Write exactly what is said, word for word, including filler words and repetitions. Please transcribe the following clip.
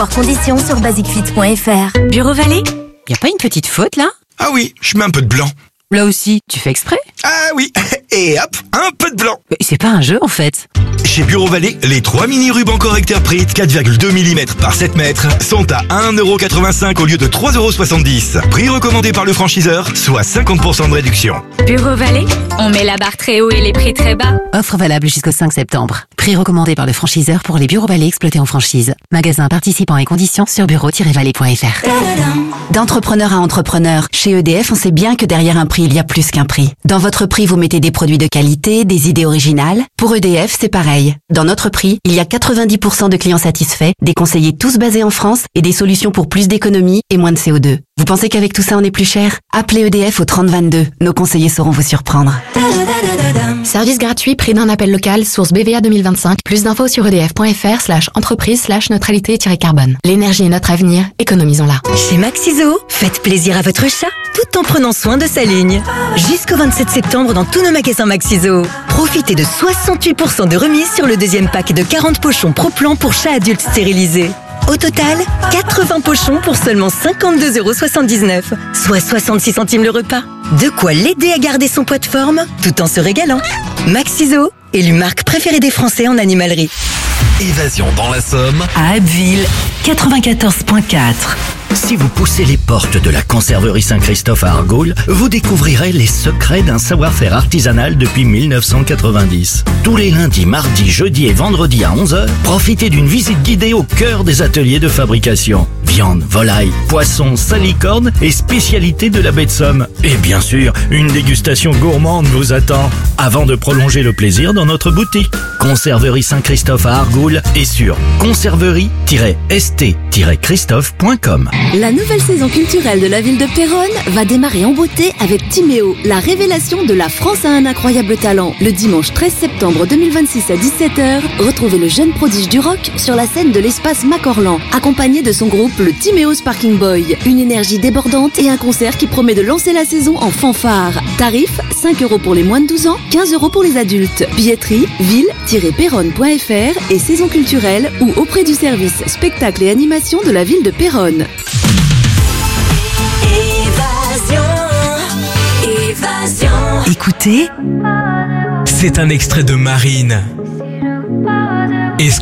Hors conditions sur basic fit point f r. Bureau Vallée, y a pas une petite faute là? Ah oui, je mets un peu de blanc. Là aussi, tu fais exprès? Ah oui, et hop, un peu de blanc. Mais c'est pas un jeu en fait. Chez Bureau Vallée, les trois mini rubans correcteurs Prit quatre virgule deux millimètres par sept mètres sont à un euro quatre-vingt-cinq au lieu de trois euros soixante-dix. Prix recommandé par le franchiseur, soit cinquante pour cent de réduction. Bureau Vallée, on met la barre très haut et les prix très bas. Offre valable jusqu'au cinq septembre. Prix recommandé par le franchiseur pour les Bureaux Vallée exploités en franchise. Magasin participant et conditions sur bureau tiret vallée point f r. D'entrepreneur à entrepreneur, chez E D F, on sait bien que derrière un prix, il y a plus qu'un prix. Dans votre prix, vous mettez des produits de qualité, des idées originales. Pour E D F, c'est pareil. Dans notre prix, il y a quatre-vingt-dix pour cent de clients satisfaits, des conseillers tous basés en France et des solutions pour plus d'économie et moins de C O deux. Vous pensez qu'avec tout ça, on est plus cher? Appelez E D F au trente vingt-deux. Nos conseillers sauront vous surprendre. Service gratuit, prix d'un appel local, source B V A deux mille vingt-cinq. Plus d'infos sur edf.fr slash entreprise slash neutralité-carbone. L'énergie est notre avenir, économisons-la. Chez Maxiso, faites plaisir à votre chat tout en prenant soin de sa ligne. Jusqu'au vingt-sept septembre dans tous nos magasins Maxiso. Profitez de soixante-huit pour cent de remise sur le deuxième pack de quarante pochons Pro-Plan pour chats adultes stérilisés. Au total, quatre-vingts pochons pour seulement cinquante-deux euros soixante-dix-neuf, soit soixante-six centimes le repas. De quoi l'aider à garder son poids de forme, tout en se régalant. Maxiso, élu marque préférée des Français en animalerie. Évasion dans la Somme à Abbeville, quatre-vingt-quatorze point quatre. Si vous poussez les portes de la conserverie Saint-Christophe à Argoul, vous découvrirez les secrets d'un savoir-faire artisanal depuis mille neuf cent quatre-vingt-dix. Tous les lundis, mardis, jeudis et vendredis à onze heures, profitez d'une visite guidée au cœur des ateliers de fabrication. Viande, volaille, poisson, salicorne et spécialités de la baie de Somme. Et bien sûr, une dégustation gourmande vous attend avant de prolonger le plaisir dans notre boutique. Conserverie Saint-Christophe à Argoul et sur conserverie tiret s t tiret christophe point com. La nouvelle saison culturelle de la ville de Péronne va démarrer en beauté avec Timéo, la révélation de la France a un incroyable talent. Le dimanche treize septembre deux mille vingt-six à dix-sept heures, retrouvez le jeune prodige du rock sur la scène de l'espace Macorlan, accompagné de son groupe le Timéo Sparking Boy. Une énergie débordante et un concert qui promet de lancer la saison en fanfare. Tarif cinq euros pour les moins de douze ans, quinze euros pour les adultes. Billetterie ville tiret péronne point f r et saison culturelle ou auprès du service spectacle et animation de la ville de Péronne. Évasion, évasion. Écoutez, c'est un extrait de Marine.